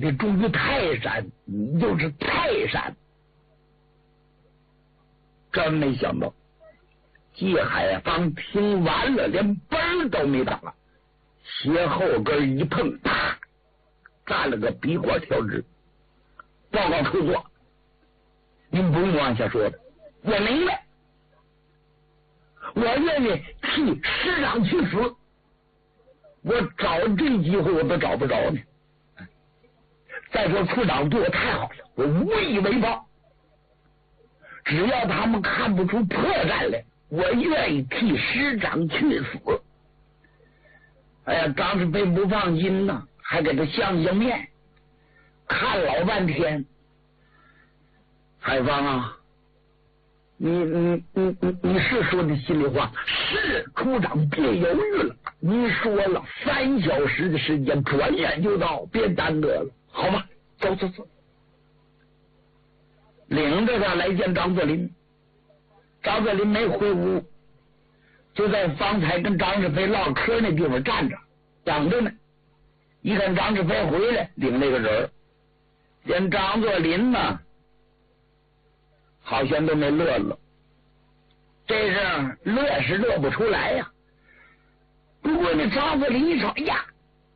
的终于泰山，你就是泰山。真没想到，季海坊听完了，连本都没打了，斜后跟一碰，啪，站了个笔管调直。报告处座，您不用往下说的，我明白，我愿意替师长去死，我找这机会我都找不着呢。再说处长对我太好了，我无以为报。只要他们看不出破绽来，我愿意替师长去死。哎呀，张志飞不放心呐，还给他相面，看老半天。海芳啊，你是说的心里话？是，处长别犹豫了，您说了3小时的时间，转眼就到，别耽搁了，好吧？走。领着他来见张作霖。张作霖没回屋，就在方才跟张志飞唠嗑那地方站着等着呢。一看张志飞回来，领那个人，连张作霖呢好像都没乐了。这事乐是乐不出来呀。不过那张作霖一瞅，哎呀，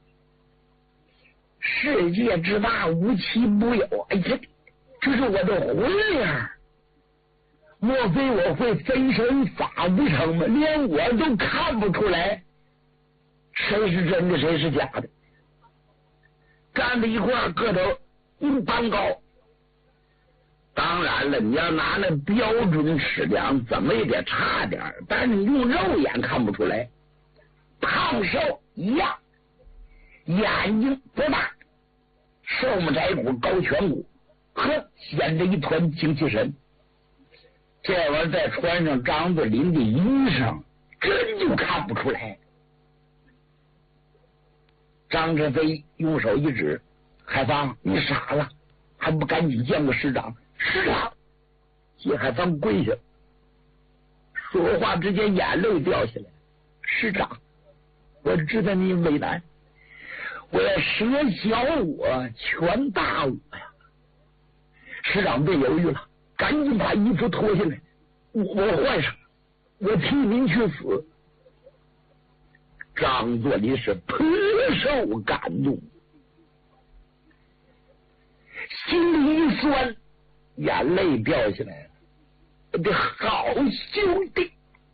世界之大无奇不有，哎呀，这是我的魂灵，莫非我会分身法不成吗？连我都看不出来谁是真的谁是假的。站在一块个头一般高，当然了，你要拿那标准尺量怎么也得差点，但是你用肉眼看不出来。胖瘦一样，眼睛不大，瘦木窄骨高颧骨，呵，显着一团精气神。这玩意儿再穿上张作霖的衣裳，真就看不出来。张志飞用手一指：“海芳，你傻了，还不赶紧见过师长？”师长，季海芳跪下，说话之间眼泪掉下来。师长，我知道你为难，我要舍小我，全大我呀。师长别犹豫了，赶紧把衣服脱下来，我换上，我替您去死。张作霖是颇受感动，心里一酸，眼泪掉下来了。我的好兄弟，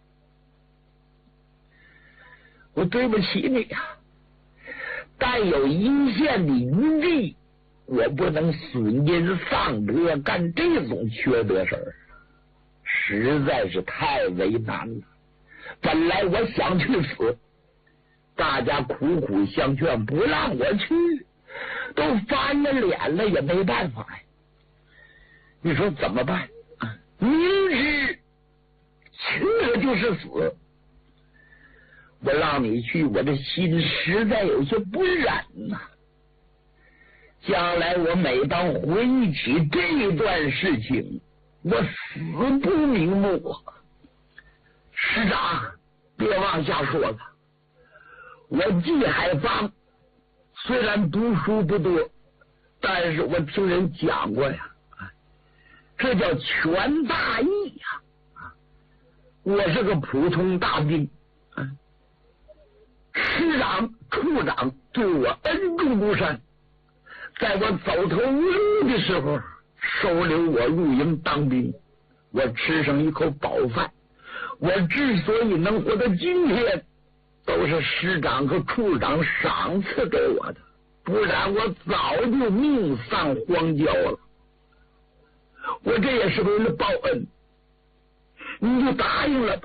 我对不起你呀！但有一线的余地，我不能损阴丧德，干这种缺德事儿，实在是太为难了。本来我想去死，大家苦苦相劝，不让我去，都翻了脸了，也没办法呀。你说怎么办？明知去了就是死，我让你去，我这心实在有些不忍呐。将来我每当回忆起这段事情，我死不瞑目。师长，别往下说了。我季海芳虽然读书不多，但是我听人讲过呀，这叫全大义呀。我是个普通大兵，师长、处长对我恩重如山，在我走投无路的时候收留我入营当兵，我吃上一口饱饭。我之所以能活到今天，都是师长和处长赏赐给我的，不然我早就命丧荒郊了。我这也是为了报恩，你就答应了吧。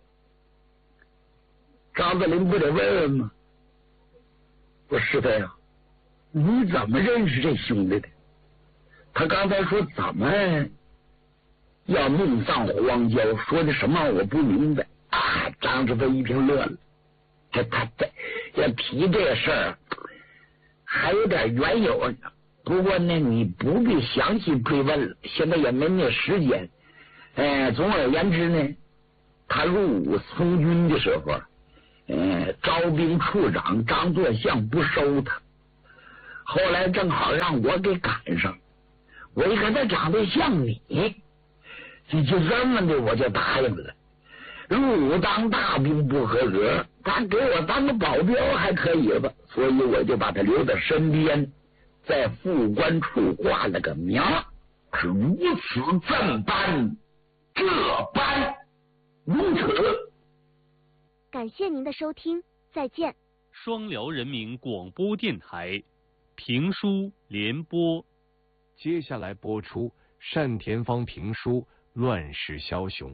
张作霖不得问问吗？我师飞啊，你怎么认识这兄弟的？他刚才说怎么要命丧荒郊，说的什么我不明白啊！张志飞一听乐了，他要提这事儿还有点缘由呢。不过呢，你不必详细追问了，现在也没那时间。总而言之呢，他入伍从军的时候，招兵处长张作相不收他， 后来正好让我给赶上，我一看他长得像你，就这么的我就答应了。入当大兵不合格，他给我当个保镖还可以吧，所以我就把他留在身边，在副官处挂了个名，是如此这般，这般如此。 感谢您的收听，再见。 双辽人民广播电台评书联播， 接下来播出单田芳评书《乱世枭雄》。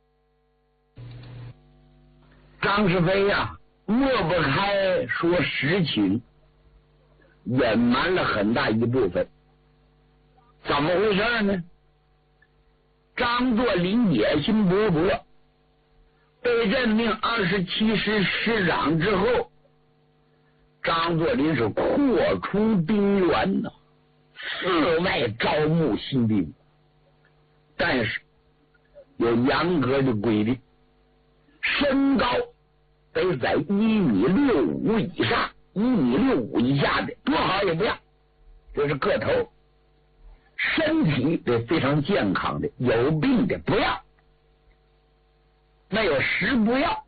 张世飞呀，抹不开说实情，隐瞒了很大一部分。怎么回事呢？张作霖野心勃勃，被任命27师师长之后，张作霖是扩充兵员呢，四外招募新兵，但是有严格的规定，身高得在1.65米以上，1.65米以下的多好也不要，这是个头。身体得非常健康的，有病的不要，没有实不要。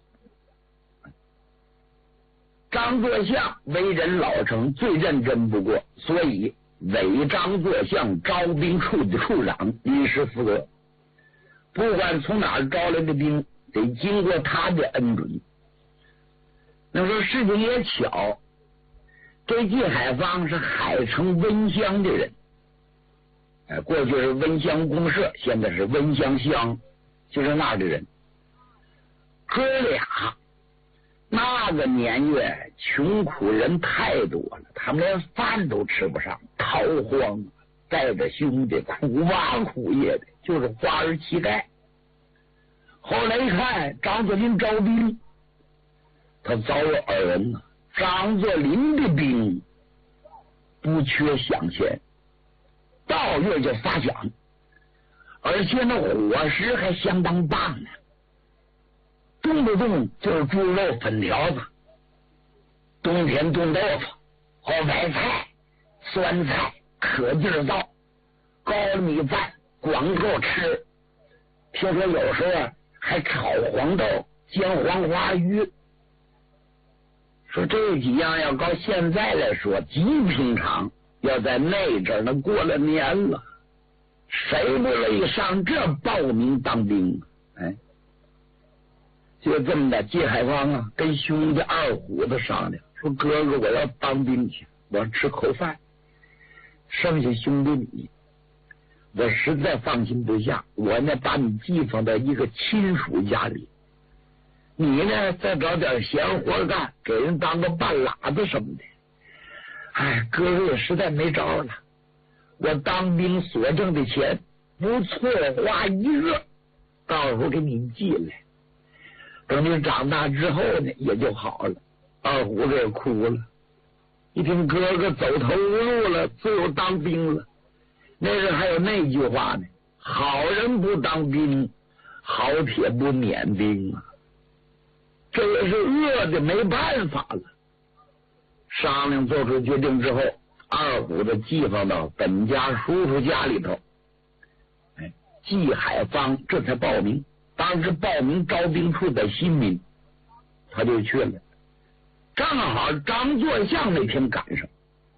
张作相为人老成，最认真不过，所以委张作相招兵处的处长临时负责，不管从哪儿招来的兵，得经过他的恩准。那说事情也巧，这季海坊是海城温乡的人，过去是温乡公社，现在是温乡乡，就是那儿的人。哥俩那个年月穷苦人太多了，他们连饭都吃不上，逃荒，带着兄弟苦挖苦业的，就是花儿乞丐。后来一看张作霖招兵，他早有耳闻了，张作霖的兵不缺饷钱，到月就发饷，而且那伙食还相当棒呢，动不动就是猪肉粉条子，冬天炖豆腐和白菜、酸菜、可劲儿造，高粱米饭光够吃。听说有时候还炒黄豆、煎黄花鱼。说这几样要到现在来说极平常，要在那阵儿那过了年了，谁不乐意上这报名当兵？哎，就这么的，季海坊啊跟兄弟二虎子商量，说哥哥我要当兵去，我要吃口饭，剩下兄弟你，我实在放心不下，我呢把你寄放到一个亲属家里，你呢再找点闲活干，给人当个半拉子什么的。哎，哥哥也实在没招了，我当兵所挣的钱不错花一个，到时候给你寄来，等你长大之后呢也就好了。二虎子也哭了，一听哥哥走投无路了，最后当兵了。那时还有那句话呢，好人不当兵，好铁不免兵啊。这也是饿的没办法了。商量做出决定之后，二虎子寄放到本家叔叔家里头。哎，季海坊这才报名，当时报名招兵处的新民，他就去了。正好张作相那天赶上，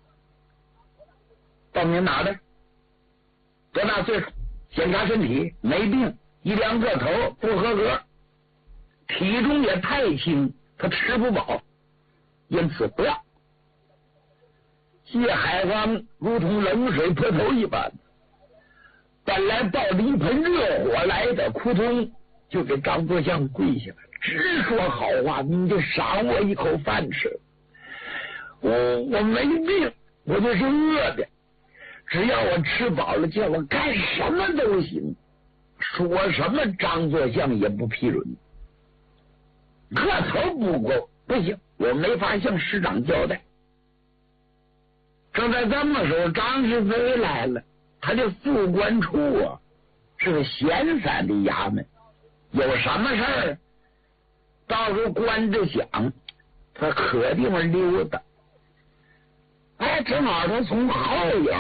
报名哪的？多大岁数？检查身体，没病，一量个头不合格，体重也太轻，他吃不饱，因此不要。季海坊如同冷水泼头一般，本来抱着一盆热火来的，扑通就给张作相跪下来，直说好话，你就赏我一口饭吃。我没病，我就是饿的，只要我吃饱了，叫我干什么都行。说什么张作相也不批准，个头不够，不行，我没法向师长交代。正在这么时候，张世飞来了，他的副官处啊是个闲散的衙门，有什么事儿到时候官着想，他可地方溜达。 哎，正好他从后边